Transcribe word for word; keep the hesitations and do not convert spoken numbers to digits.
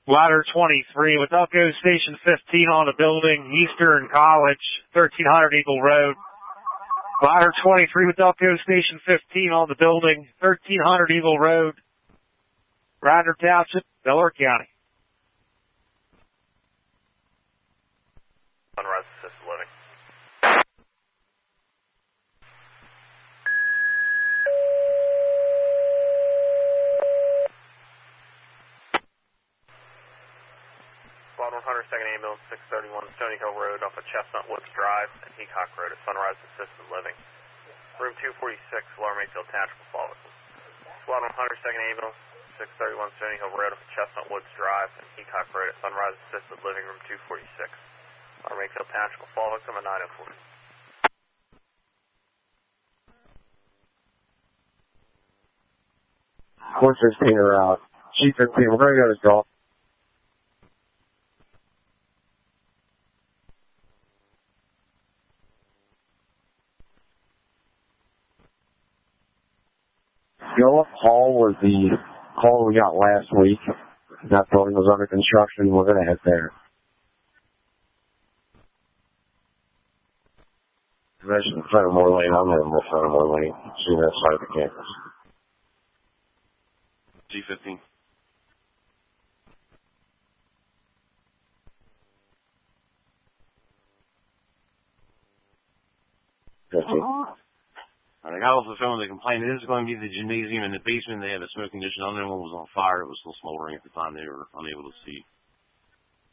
Ladder twenty-three with Elko Station fifteen on the building, Eastern College, thirteen hundred Eagle Road. Ladder twenty-three with Elko Station fifteen on the building, thirteen hundred Eagle Road, Radnor Township, Delaware County. Sunrise Assisted Living. Squad one hundred, second Ambulance, six thirty-one Stony Hill Road off of Chestnut Woods Drive and Heacock Road at Sunrise Assisted Living. Room two forty-six, Lower Mayfield Tactical Follow. Squad one hundred, second Ambulance, six thirty-one Stony Hill Road off of Chestnut Woods Drive and Heacock Road at Sunrise Assisted Living, Room two forty-six. Lower Mayfield Tactical Follow, victim at nine oh four. four fifteen are out. G fifteen, we're going to go to golf. Gulf Hall was the call we got last week. That building was under construction. We're going to head there. Division Fenimore Lane. I'm heading to Fenimore Lane. See that side of the campus. G fifteen. fifteen. I got off the phone. They complained this is going to be the gymnasium in the basement. They had a smoke condition on there. One was on fire. It was still smoldering at the time. They were unable to see.